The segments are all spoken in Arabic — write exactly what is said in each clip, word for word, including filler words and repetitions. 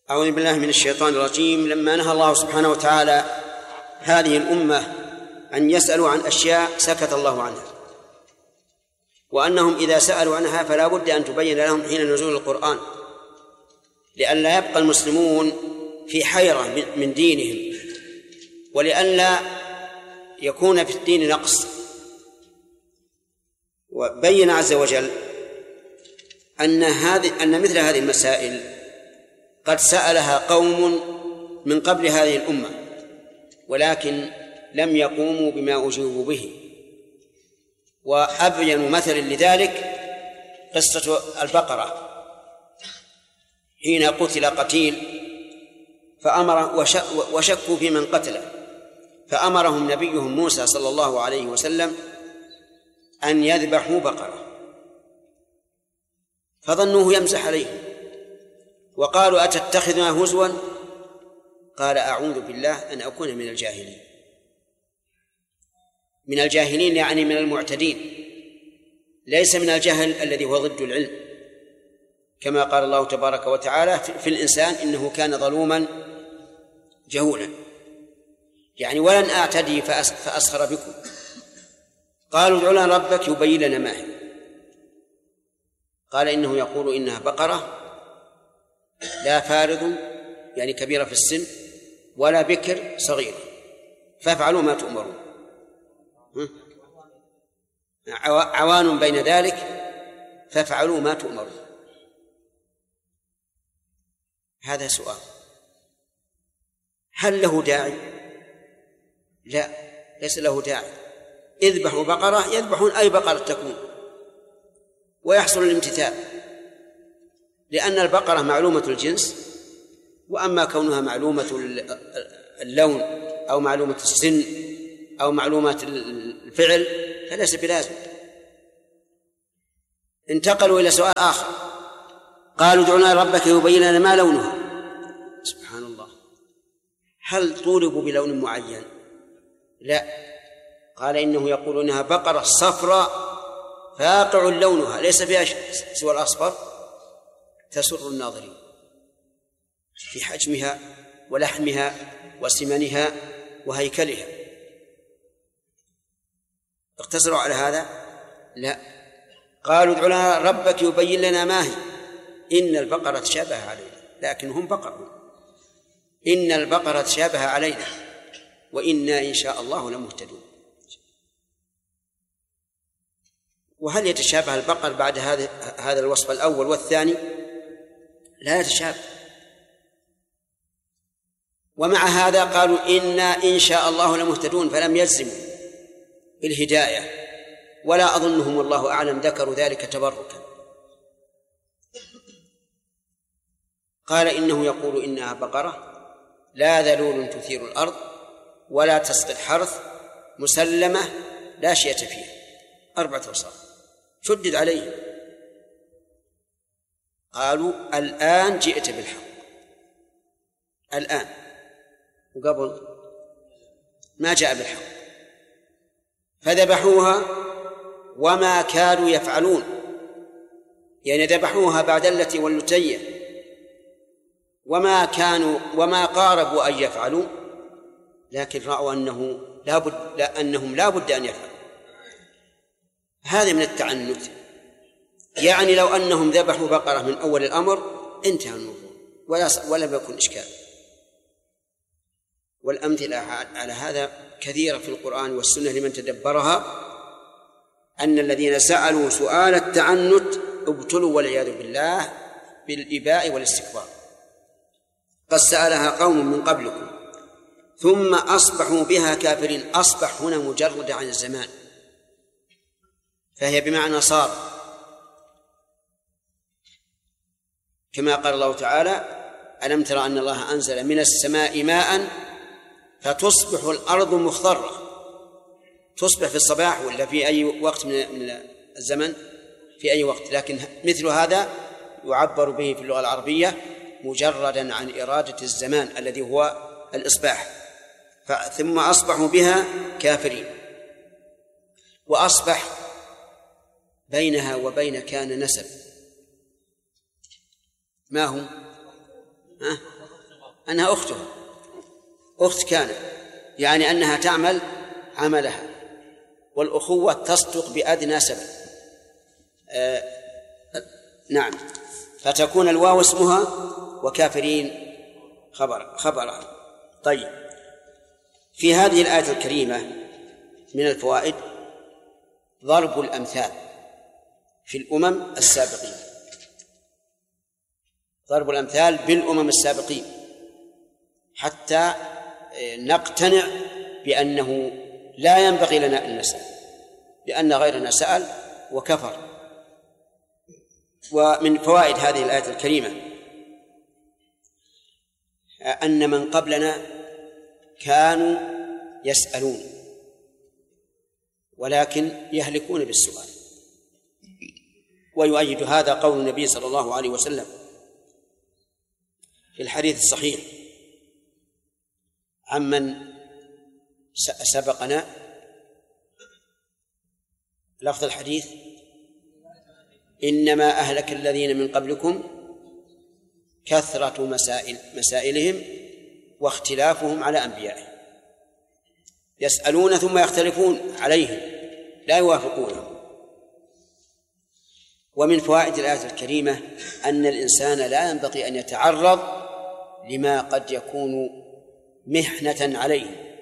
أعوذ بالله من الشيطان الرجيم. لما نهى الله سبحانه وتعالى هذه الأمة أن يسألوا عن أشياء سكت الله عنها، وأنهم إذا سألوا عنها فلا بد أن تبين لهم حين نزول القرآن، لئلا يبقى المسلمون في حيرة من دينهم، ولئلا يكون في الدين نقص. وبين عز وجل أن هذه أن مثل هذه المسائل قد سألها قوم من قبل هذه الأمة ولكن لم يقوموا بما أجيبوا به. وأبين مثل لذلك قصة البقرة حين قتل قتيل فأمر وشكوا في من قتله، فأمرهم نبيهم موسى صلى الله عليه وسلم أن يذبحوا بقرة، فظنوه يمزح عليهم وقالوا أتتخذنا هزوا؟ قال أعوذ بالله أن أكون من الجاهلين. من الجاهلين يعني من المعتدين، ليس من الجهل الذي هو ضد العلم، كما قال الله تبارك وتعالى في الإنسان إنه كان ظلوما جهولا، يعني ولن أعتدي فأسخر بكم. قالوا ادع لنا ربك يبين لنا ما هي، قال إنه يقول إنها بقرة لا فارض يعني كبيرة في السن ولا بكر صغيرة فافعلوا ما تؤمرون، عوان بين ذلك فافعلوا ما تؤمرون. هذا سؤال، هل له داعي؟ لا، ليس له داعي. اذبحوا بقرة، يذبحون أي بقرة تكون ويحصل الامتثال، لأن البقرة معلومة الجنس، وأما كونها معلومة اللون أو معلومة السن أو معلومات الفعل فليس بلازم. انتقلوا إلى سؤال آخر، قالوا ادع لنا ربك يبين لنا ما لونها. سبحان الله، هل طولبوا بلون معين؟ لا، قال إنه يقول إنها بقرة صفراء فاقع لونها ليس فيها سوى الأصفر تسر الناظرين في حجمها ولحمها وسمنها وهيكلها. اقتصروا على هذا؟ لا، قالوا ادع لنا ربك يبين لنا ما هي إن البقرة تشابه علينا، لكن هم بقرون. إن البقرة تشابه علينا وإنا إن شاء الله لمهتدون. وهل يتشابه البقر بعد هذا هذا الوصف الأول والثاني؟ لا يتشابه. ومع هذا قالوا إنا إن شاء الله لمهتدون، فلم يلزموا الهداية، ولا أظنهم والله أعلم ذكروا ذلك تبركا. قال إنه يقول إنها بقرة لا ذلول تثير الأرض ولا تسقي الحرث مسلمة لا شية فيها. أربعة أوصاف شدد عليهم. قالوا الآن جئت بالحق، الآن، وقبل ما جاء بالحق. فذبحوها وما كانوا يفعلون، يعني ذبحوها بعد التي واللتية وما كانوا وما قاربوا أن يفعلوا، لكن رأوا أنه لا بد أنهم لا بد أن يفعلوا. هذا من التعنت، يعني لو أنهم ذبحوا بقرة من أول الأمر انتهى الموضوع ولا ولا بيكون إشكال. والأمثلة على هذا كثيرة في القرآن والسنة لمن تدبرها، أن الذين سألوا سؤال التعنت ابتلوا والعياذ بالله بالإباء والاستكبار. قد سألها قوم من قبلكم ثم أصبحوا بها كافرين. أصبح هنا مجرد عن الزمان، فهي بمعنى صار، كما قال الله تعالى ألم ترى أن الله أنزل من السماء ماء فتصبح الأرض مخضرة. تصبح في الصباح ولا في أي وقت من الزمن، في أي وقت، لكن مثل هذا يعبر به في اللغة العربية مجردا عن إرادة الزمان الذي هو الإصباح. ثم أصبحوا بها كافرين. وأصبح بينها وبين كان نسب، ما هو؟ ها؟ أنها أختها أخت كان، يعني أنها تعمل عملها، والأخوة تصدق بأدنى سبب. آه نعم، فتكون الواو اسمها وكافرين خبر خبرها. طيب، في هذه الآية الكريمة من الفوائد ضرب الأمثال في الأمم السابقين، ضرب الأمثال بالأمم السابقين حتى نقتنع بأنه لا ينبغي لنا أن نسأل، لأن غيرنا سأل وكفر. ومن فوائد هذه الآية الكريمة أن من قبلنا كانوا يسألون ولكن يهلكون بالسؤال، ويؤيد هذا قول النبي صلى الله عليه وسلم في الحديث الصحيح عمن سبقنا، لفظ الحديث: إنما أهلك الذين من قبلكم كثرة مسائل مسائلهم واختلافهم على أنبيائهم. يسألون ثم يختلفون عليهم لا يوافقونهم. ومن فوائد الآية الكريمة أن الإنسان لا ينبغي أن يتعرض لما قد يكون محنة عليه،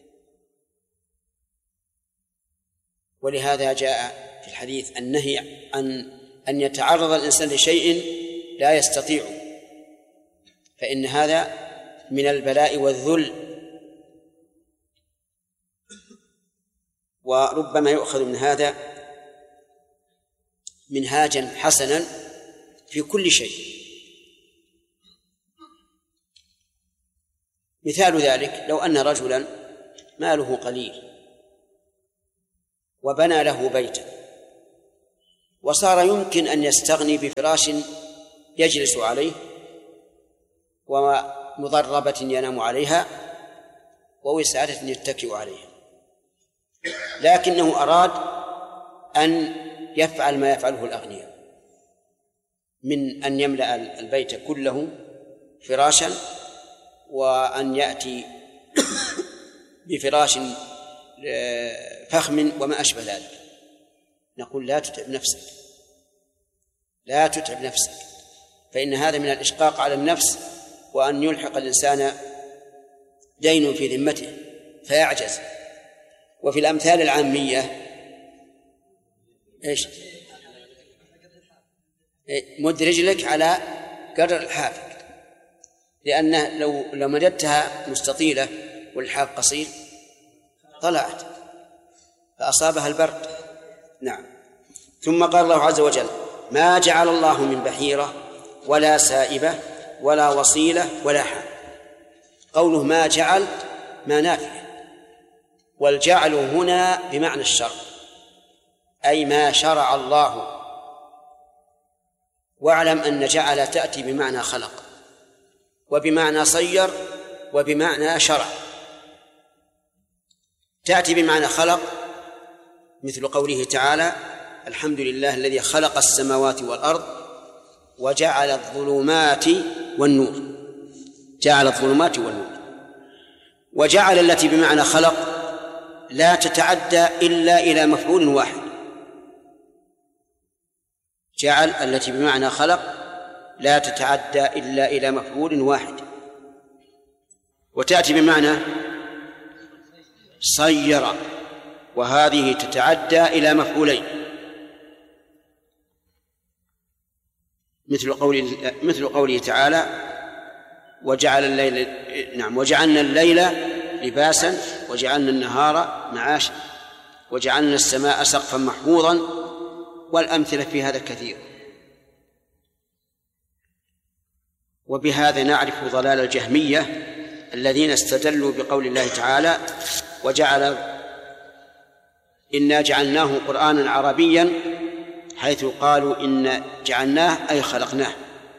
ولهذا جاء في الحديث النهي عن أن يتعرض الإنسان لشيء لا يستطيع، فإن هذا من البلاء والذل، وربما يؤخذ من هذا منهاجا حسنا في كل شيء. مثال ذلك لو أن رجلا ماله قليل وبنى له بيتا وصار يمكن أن يستغني بفراش يجلس عليه ومضربة ينام عليها ووسادة يتكئ عليها، لكنه أراد أن يفعل ما يفعله الأغنياء من أن يملأ البيت كله فراشا وأن يأتي بفراش فخم وما أشبه ذلك. نقول لا تتعب نفسك، لا تتعب نفسك، فإن هذا من الإشقاق على النفس، وأن يلحق الإنسان دين في ذمته فيعجز. وفي الأمثال العامية إيش؟ مد رجلك على قدر الحافك، لأن لو لو مددتها مستطيلة والحاف قصير طلعت فأصابها البرد. نعم. ثم قال الله عز وجل: ما جعل الله من بحيرة ولا سائبة ولا وصيلة ولا حام. قوله ما جعل ما نافع، والجعل هنا بمعنى الشرع، أي ما شرع الله. واعلم أن جعل تأتي بمعنى خلق وبمعنى صير وبمعنى شرع. تأتي بمعنى خلق مثل قوله تعالى: الحمد لله الذي خلق السماوات والأرض وجعل الظلمات والنور. جعل الظلمات والنور. وجعل التي بمعنى خلق لا تتعدى إلا إلى مفعول واحد. جعل التي بمعنى خلق لا تتعدى إلا إلى مفعول واحد. وتأتي بمعنى صير، وهذه تتعدى إلى مفعولين، مثل قوله مثل قوله تعالى: وجعل الليل نعم وجعلنا الليل لباسا وجعلنا النهار معاشا وجعلنا السماء سقفا محفوظا. والأمثلة في هذا كثير. وبهذا نعرف ضلال الجهمية الذين استدلوا بقول الله تعالى: وجعل إنا جعلناه قرآنا عربيا، حيث قالوا إن جعلناه أي خلقناه،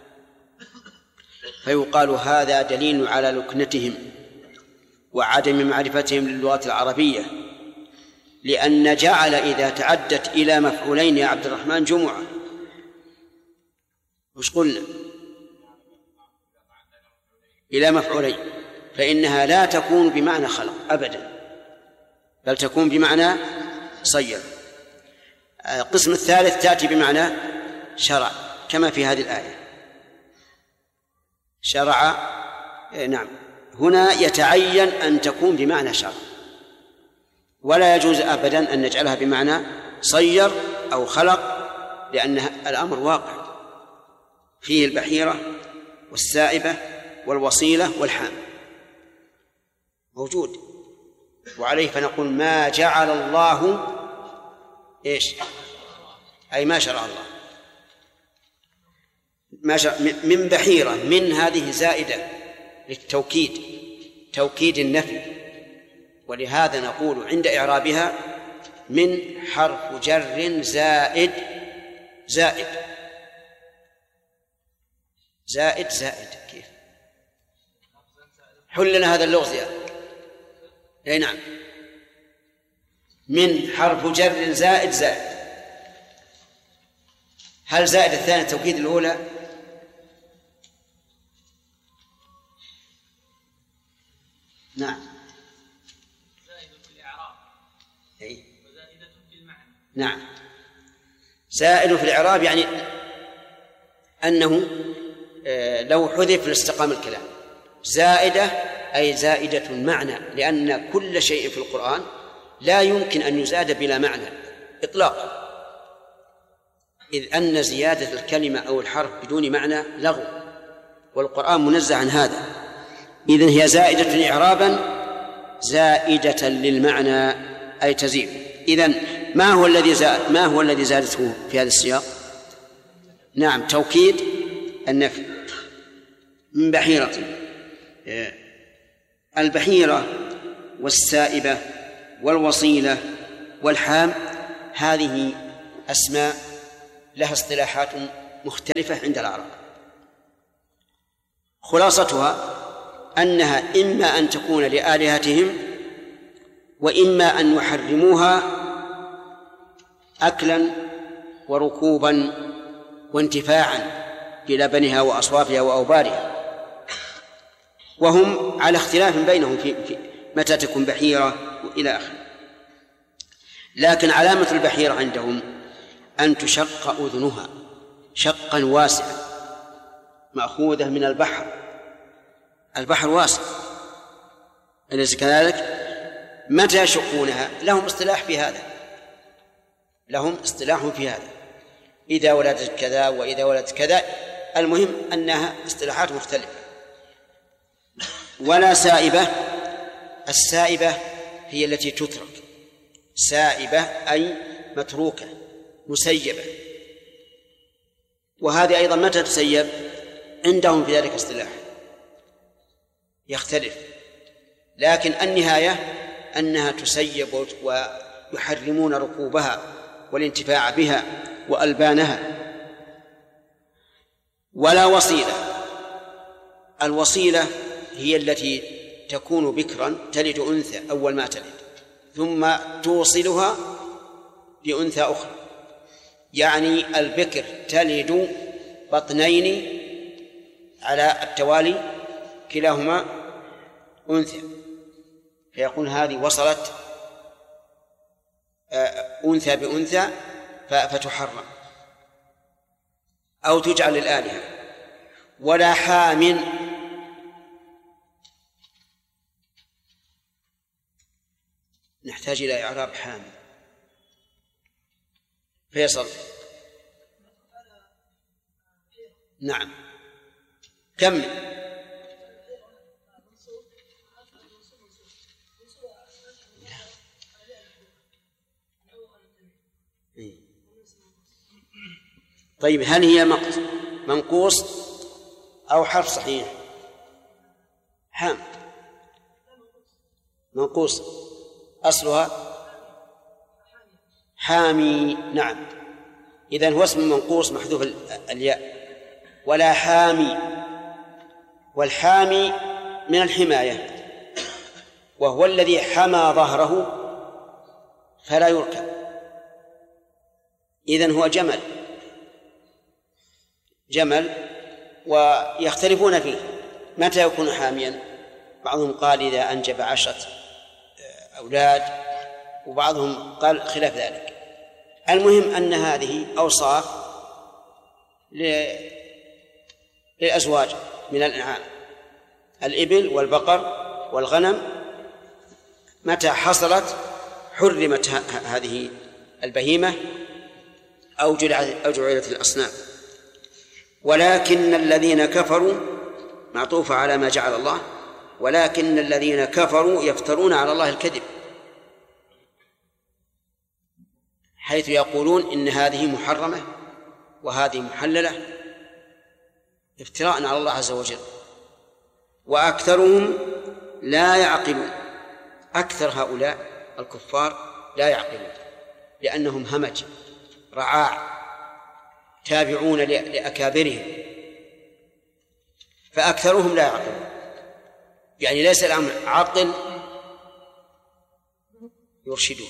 فيقال هذا دليل على لكنتهم وعدم معرفتهم للغة العربية، لأن جعل إذا تعدت إلى مفعولين يا عبد الرحمن جمعة. وش قلنا؟ إلى مفعولين، فإنها لا تكون بمعنى خلق أبدا، بل تكون بمعنى صير. القسم الثالث تأتي بمعنى شرع كما في هذه الآية. شرع نعم، هنا يتعين أن تكون بمعنى شرع، ولا يجوز أبدا أن نجعلها بمعنى صير أو خلق، لأن الأمر واقع فيه البحيرة والسائبة والوصيلة والحام موجود، وعليه فنقول ما جعل الله إيش؟ أي ما شرع الله، ما شرع من بحيرة، من هذه زائدة للتوكيد، توكيد النفي، ولهذا نقول عند إعرابها من حرف جر زائد زائد زائد زائد. كيف حل لنا هذا اللغز يا أي نعم، من حرف جر زائد زائد. هل زائد الثاني توكيد الأولى؟ نعم زائد في الإعراب أي وزائدة في المعنى. نعم زائد في الإعراب يعني أنه لو حذف لاستقام الكلام. زائدة أي زائدة معنى، لأن كل شيء في القرآن لا يمكن أن يزاد بلا معنى إطلاقا، إذ أن زيادة الكلمة أو الحرف بدون معنى لغو، والقرآن منزه عن هذا. إذن هي زائدة إعرابا زائدة للمعنى أي تزيد. إذن ما هو الذي زاد ما هو الذي زادته في هذا السياق؟ نعم توكيد النفي. من بحيرة، البحيرة والسائبة والوصيلة والحام هذه أسماء لها اصطلاحات مختلفة عند العرب. خلاصتها أنها إما أن تكون لآلهتهم، وإما أن يحرموها أكلا وركوبا وانتفاعا بلبنها وأصوافها وأوبارها، وهم على اختلاف بينهم في, في متى تكون بحيرة وإلى آخره. لكن علامة البحيرة عندهم أن تشق أذنها شقا واسعا مأخوذة من البحر، البحر واسع أليس كذلك؟ متى يشقونها؟ لهم اصطلاح في هذا، لهم اصطلاح في هذا، إذا ولدت كذا وإذا ولدت كذا، المهم أنها اصطلاحات مختلفة. ولا سائبة، السائبة هي التي تترك، سائبة أي متروكة مسيبة، وهذه أيضا متى تسيب؟ عندهم في ذلك اصطلاح يختلف، لكن النهاية أنها تسيب ويحرمون ركوبها والانتفاع بها وألبانها. ولا وصيلة، الوصيلة هي التي تكون بكرا تلد أنثى أول ما تلد، ثم توصلها بأنثى أخرى، يعني البكر تلد بطنين على التوالي كلاهما أنثى، فيقول هذه وصلت أنثى بأنثى فتحرم أو تجعل للآلهة. ولا حام، نحتاج إلى إعراب حام. فيصل نعم كمل. طيب هل هي منقوص أو حرف صحيح؟ حام منقوص أصلها حامي. نعم إذن هو اسم منقوص محذوف الياء. ولا حامي، والحامي من الحماية، وهو الذي حمى ظهره فلا يركب، إذن هو جمل جمل ويختلفون فيه، متى يكون حاميا؟ بعضهم قال إذا أنجب عشرة أولاد، وبعضهم قال خلاف ذلك. المهم أن هذه أوصاف للأزواج من الأنعام، الإبل والبقر والغنم، متى حصلت حرمت هذه البهيمة أو جعلت الأصنام. ولكن الذين كفروا معطوف على ما جعل الله، ولكن الذين كفروا يفترون على الله الكذب، حيث يقولون إن هذه محرمة وهذه محللة افتراء على الله عز وجل. وأكثرهم لا يعقلون، أكثر هؤلاء الكفار لا يعقلون، لأنهم همج رعاع تابعون لأكابرهم، فأكثرهم لا يعقلون، يعني ليس الأمر عقل يرشدون.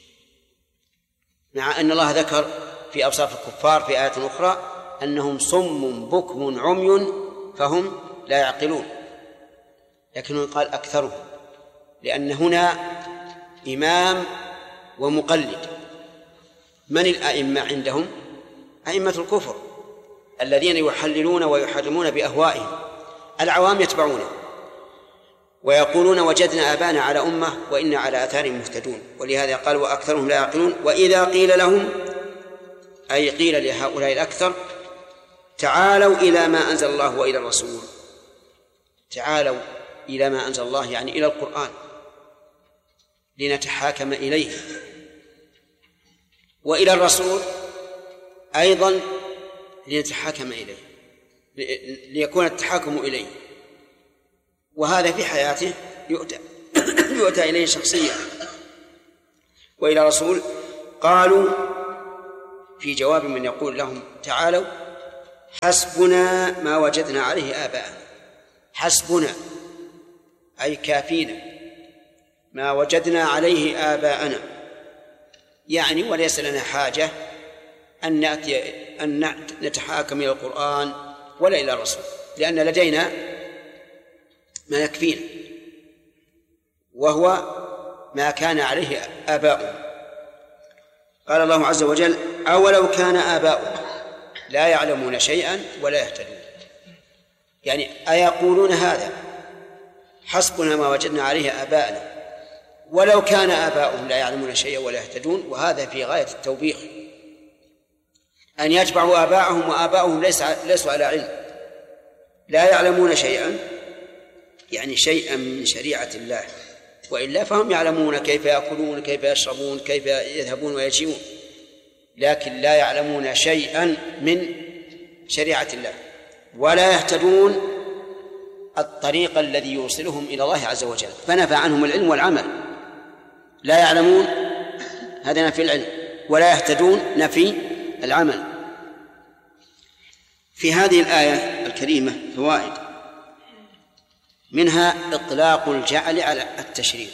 مع أن الله ذكر في أوصاف الكفار في آيات أخرى أنهم صم بكم عمي فهم لا يعقلون، لكنه قال أكثرهم، لأن هنا إمام ومقلد. من الأئمة عندهم؟ أئمة الكفر الذين يحللون ويحرمون بأهوائهم، العوام يتبعونه ويقولون وجدنا آبانا على أمة وإنا على آثارهم مهتدون. ولهذا قال وأكثرهم لا يعقلون. وإذا قيل لهم، أي قيل لهؤلاء الأكثر، تعالوا إلى ما أنزل الله وإلى الرسول، تعالوا إلى ما أنزل الله يعني إلى القرآن لنتحاكم إليه، وإلى الرسول أيضا لنتحاكم إليه، ليكون التحاكم إليه، وهذا في حياته يؤتى, يؤتى إليه شخصيا. وإلى رسول قالوا في جواب من يقول لهم تعالوا حسبنا ما وجدنا عليه آباءنا، حسبنا أي كافينا ما وجدنا عليه آباءنا، يعني وليس لنا حاجة أن نأتي أن نتحاكم إلى القرآن ولا إلى الرسول، لأن لدينا ما يكفينا وهو ما كان عليه آباؤنا. قال الله عز وجل أولو كان آباؤنا لا يعلمون شيئا ولا يهتدون، يعني أيقولون هذا حسبنا ما وجدنا عليه آباءنا ولو كان آباؤهم لا يعلمون شيئا ولا يهتدون. وهذا في غاية التوبيخ، أن يتبعوا آباءهم وآباؤهم ليسوا على علم، لا يعلمون شيئا يعني شيئا من شريعة الله، وإلا فهم يعلمون كيف يأكلون كيف يشربون كيف يذهبون ويجيئون، لكن لا يعلمون شيئا من شريعة الله ولا يهتدون الطريق الذي يوصلهم إلى الله عز وجل، فنفى عنهم العلم والعمل. لا يعلمون هذا نفي العلم، ولا يهتدون نفي العمل. في هذه الآية الكريمة فوائد، منها إطلاق الجعل على التشريع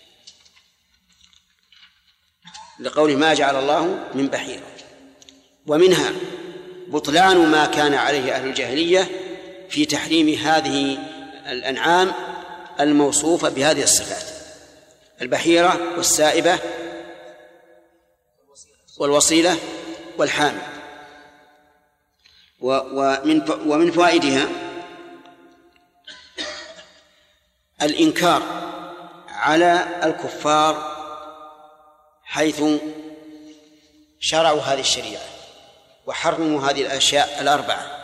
لقوله ما جعل الله من بحيرة، ومنها بطلان ما كان عليه أهل الجاهلية في تحريم هذه الأنعام الموصوفة بهذه الصفات، البحيرة والسائبة والوصيلة والحامل. ومن ومن فوائدها الإنكار على الكفار حيث شرعوا هذه الشريعة وحرموا هذه الأشياء الأربعة.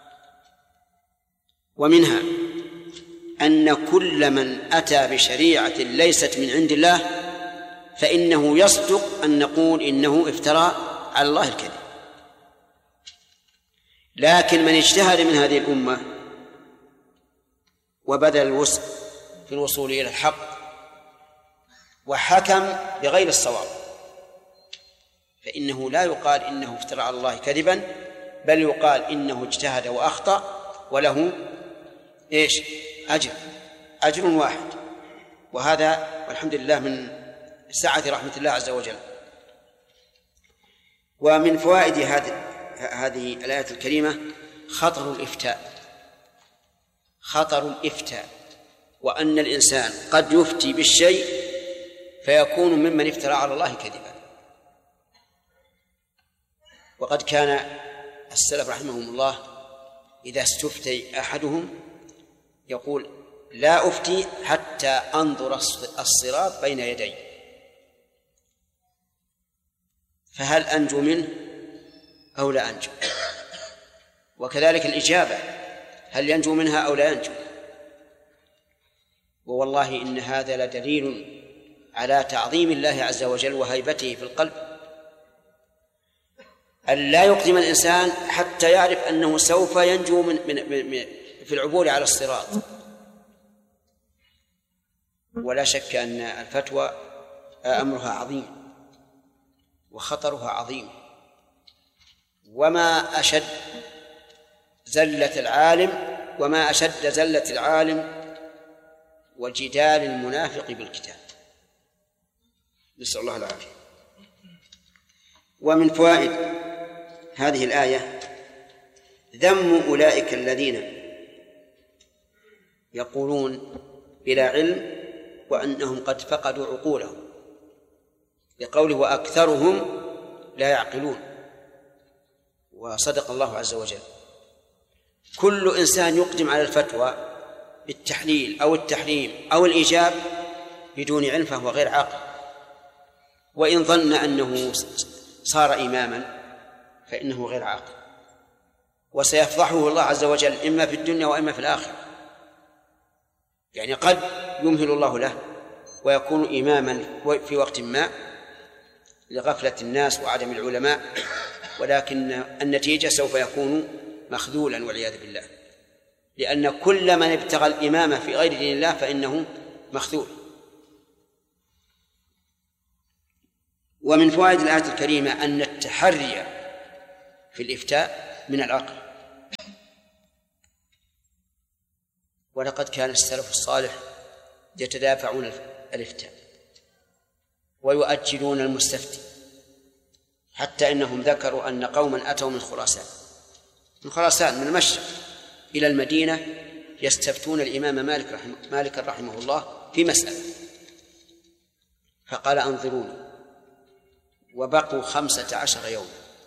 ومنها أن كل من أتى بشريعة ليست من عند الله فإنه يصدق أن نقول إنه افترى على الله الكذب. لكن من اجتهد من هذه الأمة وبذل الوسع في الوصول إلى الحق وحكم بغير الصواب فإنه لا يقال إنه افترى على الله كذبا، بل يقال إنه اجتهد وأخطأ وله إيش؟ أجر أجر واحد. وهذا والحمد لله من سعة رحمة الله عز وجل. ومن فوائد هذه هذه الآية الكريمة خطر الإفتاء، خطر الإفتاء، وأن الإنسان قد يفتي بالشيء فيكون ممن افترى على الله كذبا. وقد كان السلف رحمهم الله إذا استفتي أحدهم يقول: لا أفتي حتى أنظر الصراط بين يدي، فهل أنجو منه أو لا أنجو؟ وكذلك الإجابة، هل ينجو منها أو لا ينجو؟ ووالله إن هذا لدليل على تعظيم الله عز وجل وهيبته في القلب، أن لا يقدم الإنسان حتى يعرف أنه سوف ينجو من, من, من في العبور على الصراط. ولا شك أن الفتوى أمرها عظيم وخطرها عظيم، وما أشد زلة العالم وما أشد زلة العالم وجدال المنافق بالكتاب، نسأل الله العافية. ومن فوائد هذه الآية ذم أولئك الذين يقولون بلا علم وأنهم قد فقدوا عقولهم، لقوله: وأكثرهم لا يعقلون. وصدق الله عز وجل. كل إنسان يقدم على الفتوى بالتحليل أو التحريم أو الإيجاب بدون علم فهو غير عاقل، وإن ظن أنه صار إماما فإنه غير عاقل، وسيفضحه الله عز وجل إما في الدنيا وإما في الآخرة. يعني قد يمهل الله له ويكون إماما في وقت ما لغفلة الناس وعدم العلماء، ولكن النتيجة سوف يكون مخذولا والعياذ بالله، لأن كل من ابتغى الإمامة في غير دين الله فإنه مخذول. ومن فوائد الآية الكريمة أن التحري في الإفتاء من العقل. ولقد كان السلف الصالح يتدافعون الإفتاء ويؤجلون المستفتي، حتى إنهم ذكروا أن قوما أتوا من خراسان من خراسان من المشرق إلى المدينة يستفتون الإمام مالك رحمه, مالك رحمه الله في مسألة، فقال: أنظروني. وبقوا خمسة عشر يوم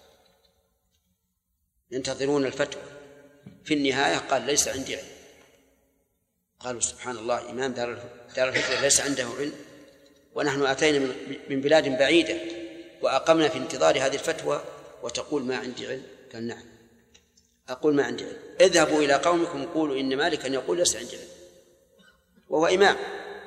ينتظرون الفتوى. في النهاية قال: ليس عندي علم. قالوا: سبحان الله، إمام دار الفتوى ليس عنده علم، ونحن أتينا من بلاد بعيدة وأقمنا في انتظار هذه الفتوى وتقول ما عندي علم؟ قال: نعم أقول ما عندي علم. اذهبوا إلى قومكم قولوا إن مالكا يقول ليس عندي علم، وهو إمام.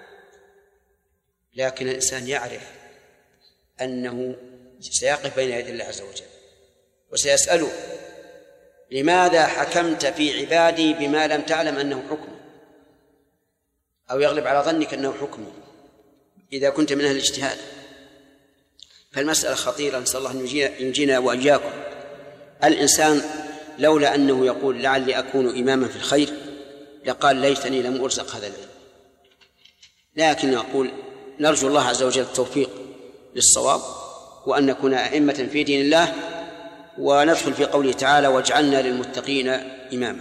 لكن الإنسان يعرف أنه سيقف بين يدي الله عز وجل وسيسأله: لماذا حكمت في عبادي بما لم تعلم أنه حكمي، أو يغلب على ظنك أنه حكمي إذا كنت من أهل الاجتهاد. فالمسألة خطيرة، نسأل الله أن ينجينا وإياكم. الإنسان لولا أنه يقول لعلي أكون إماما في الخير لقال ليتني لم أرزق هذا العلم، لكن يقول نرجو الله عز وجل التوفيق للصواب وأن نكون أئمة في دين الله، وندخل في قوله تعالى: واجعلنا للمتقين إماما.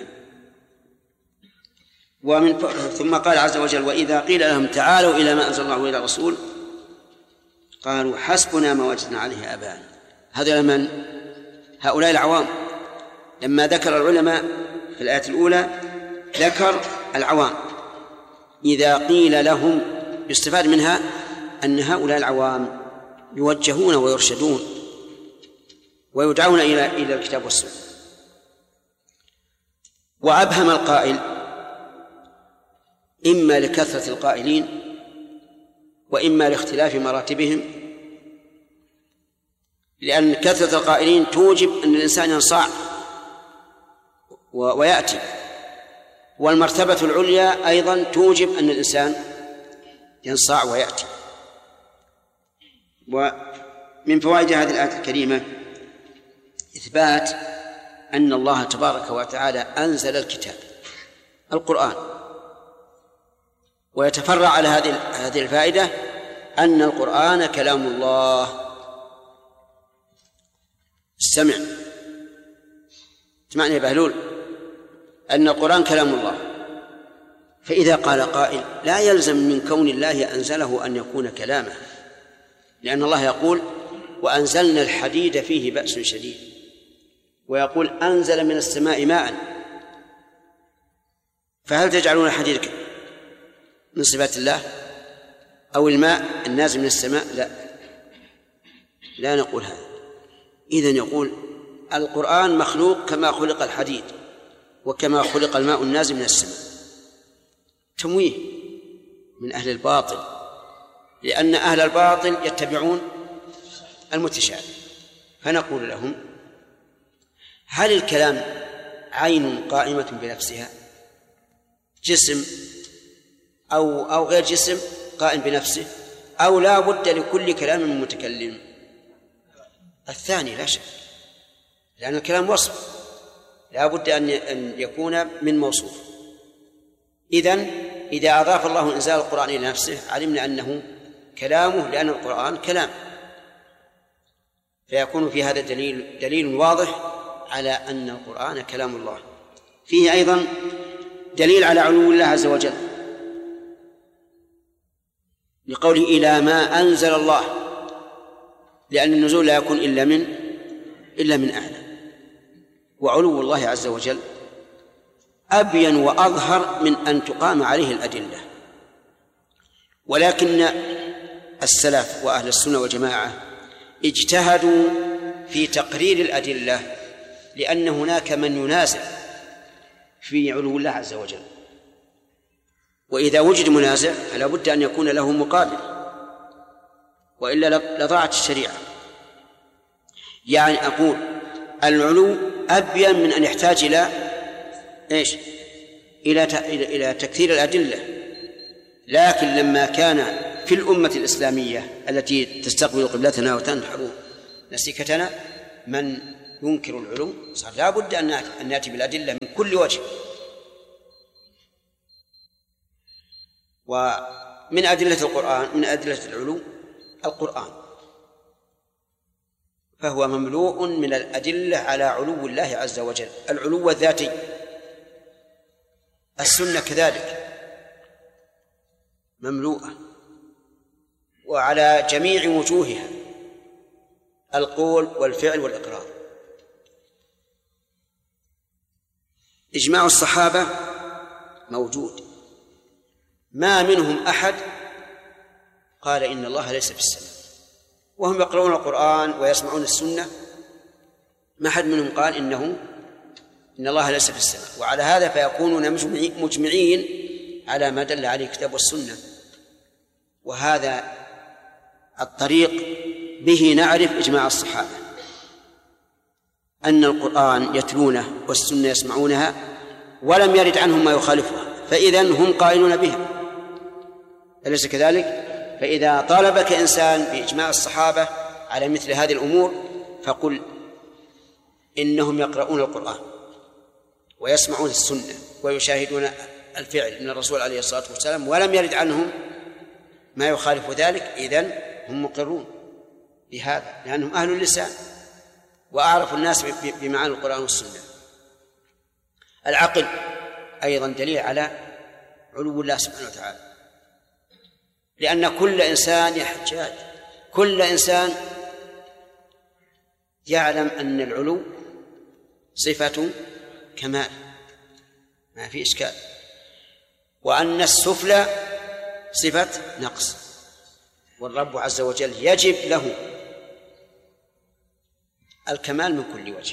ومن ثم قال عز وجل: وإذا قيل لهم تعالوا إلى ما أنزل الله وإلى الرسول قالوا حسبنا ما وجدنا عليه آباءنا. هذا من هؤلاء العوام. لما ذكر العلماء في الآية الأولى ذكر العوام. إذا قيل لهم يستفاد منها أن هؤلاء العوام يوجهون ويرشدون ويدعون إلى إلى الكتاب والسنة. وأبهم القائل إما لكثرة القائلين وإما لاختلاف مراتبهم، لأن كثرة القائلين توجب أن الإنسان ينصاع ويأتي، والمرتبة العليا أيضا توجب أن الإنسان ينصاع ويأتي. ومن فوائد هذه الآية الكريمة إثبات أن الله تبارك وتعالى أنزل الكتاب القرآن، ويتفرع على هذه هذه الفائدة أن القرآن كلام الله. استمع اسمعني يا بهلول، أن القرآن كلام الله، فإذا قال قائل لا يلزم من كون الله أنزله أن يكون كلامه، لأن الله يقول وأنزلنا الحديد فيه بأس شديد، ويقول أنزل من السماء ماء، فهل تجعلون الحديد من صفات الله أو الماء النازل من السماء؟ لا، لا نقول هذا. إذن يقول القرآن مخلوق كما خلق الحديد وكما خلق الماء النازل من السماء. تمويه من أهل الباطل، لأن أهل الباطل يتبعون المتشابه. فنقول لهم هل الكلام عين قائمة بنفسها، جسم أو أو غير جسم قائم بنفسه، أو لا بد لكل كلام من متكلم؟ الثاني لا شك، لأن الكلام وصف لا بد أن يكون من موصوف. إذن إذا أضاف الله إنزال القرآن إلى نفسه علمنا أنه كلامه، لأن القرآن كلام، فيكون في هذا دليل دليل واضح على أن القرآن كلام الله. فيه أيضا دليل على علو الله عز وجل لقوله إلى ما أنزل الله، لأن النزول لا يكون إلا من إلا من أعلى. وعلو الله عز وجل أبين وأظهر من أن تقام عليه الأدلة، ولكن السلف وأهل السنة والجماعة اجتهدوا في تقرير الأدلة، لأن هناك من ينازع في علو الله عز وجل، وإذا وجد منازع فلا بد أن يكون له مقابل، وإلا لضاعت الشريعة. يعني أقول العلو أبين من أن يحتاج إلى إيش؟ إلى إلى تكثير الأدلة. لكن لما كان في الأمة الإسلامية التي تستقبل قبلتنا وتنحر نسيكتنا من ينكر العلو، صار لا بد أن نأتي بالأدلة من كل وجه. ومن أدلة القرآن، من أدلة العلو القرآن، فهو مملوء من الأدلة على علو الله عز وجل، العلو الذاتي. السنة كذلك مملوءة وعلى جميع وجوهها، القول والفعل والإقرار. إجماع الصحابة موجود، ما منهم أحد قال إن الله ليس في السماء، وهم يقرؤون القرآن ويسمعون السنة، ما أحد منهم قال إنه إن الله ليس في السماء. وعلى هذا فيكونون مجمعين على ما دل عليه الكتاب والسنة. وهذا الطريق به نعرف إجماع الصحابة، أن القرآن يتلونه والسنة يسمعونها ولم يرد عنهم ما يخالفها، فإذن هم قائلون بها، أليس كذلك؟ فإذا طالبك إنسان بإجماع الصحابة على مثل هذه الأمور فقل إنهم يقرؤون القرآن ويسمعون السنة ويشاهدون الفعل من الرسول عليه الصلاة والسلام ولم يرد عنهم ما يخالف ذلك، إذن هم مقرون بهذا، لأنهم أهل اللسان وأعرف الناس بمعاني القرآن والسنة. العقل أيضا دليل على علو الله سبحانه وتعالى، لأن كل إنسان يحتاج، كل إنسان يعلم أن العلو صفة كمال، ما في إشكال، وأن السفلى صفة نقص، والرب عز وجل يجب له الكمال من كل وجه.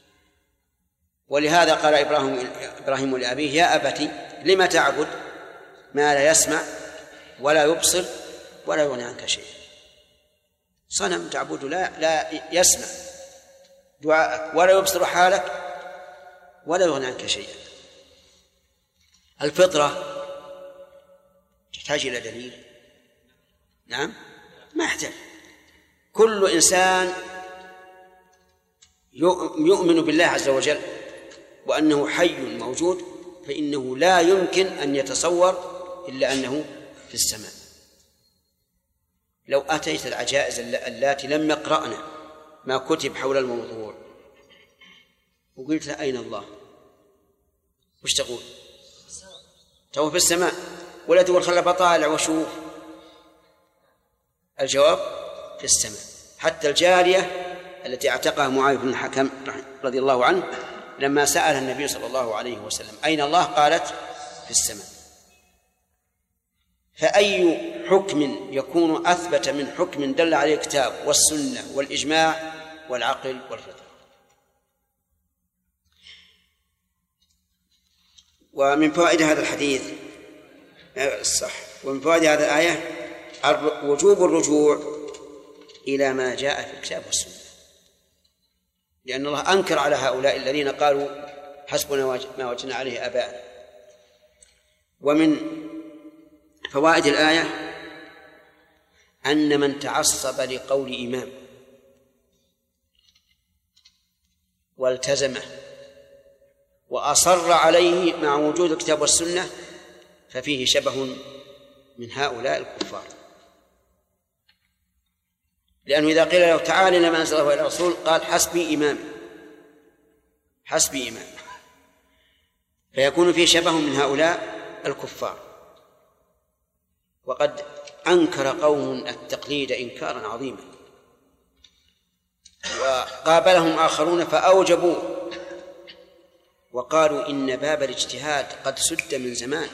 ولهذا قال إبراهيم, إبراهيم لأبيه يا أبت لم تعبد ما لا يسمع ولا يبصر ولا يغني عنك شيء. صنم تعبد لا, لا يسمع دعاءك ولا يبصر حالك ولا يغني عنك شيئا. الفطرة تحتاج إلى دليل؟ نعم ما يحتاج. كل إنسان يؤمن بالله عز وجل وأنه حي موجود، فإنه لا يمكن أن يتصور إلا أنه في السماء. لو أتيت العجائز اللاتي لم يقرأنا ما كتب حول الموضوع وقلت له أين الله؟ وش تقول؟ تو في السماء، ولا تقول خل بطالع وشوف. الجواب في السماء. حتى الجارية التي اعتقها معاوية بن الحكم رضي الله عنه لما سألها النبي صلى الله عليه وسلم أين الله؟ قالت في السماء. فأي حكم يكون أثبت من حكم دل عليه الكتاب والسنة والإجماع والعقل والفطرة؟ ومن فوائد هذا الحديث الصح ومن فوائد هذه الآية وجوب الرجوع إلى ما جاء في الكتاب والسنة، لأن الله أنكر على هؤلاء الذين قالوا حسبنا ما وجدنا عليه آباءنا. ومن فوائد الآية أن من تعصب لقول إمام والتزمه وأصر عليه مع وجود الكتاب والسنة ففيه شبه من هؤلاء الكفار، لأنه إذا قيل له تعال إلى ما أنزل الله إلى الرسول قال حسبي إمام حسبي إمام، فيكون فيه شبه من هؤلاء الكفار. وقد أنكر قوم التقليد إنكارا عظيما، وقابلهم آخرون فأوجبوا وقالوا إن باب الاجتهاد قد سد من زمان،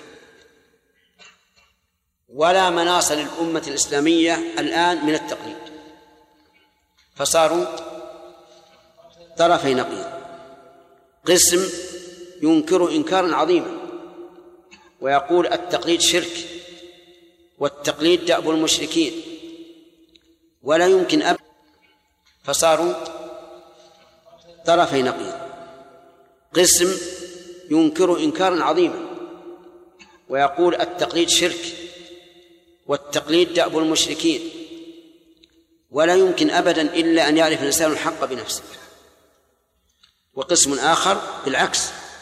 ولا مناص للأمة الإسلامية الآن من التقليد، فصاروا طرفي نقيض. قسم ينكر إنكارا عظيما ويقول التقليد شرك والتقليد دأب المشركين ولا يمكن أب، فصاروا طرفي نقيض. قسم ينكر إنكارا عظيما ويقول التقليد شرك والتقليد دأب المشركين ولا يمكن أبدا إلا أن يعرف الإنسان الحق بنفسه. وقسم آخر بالعكس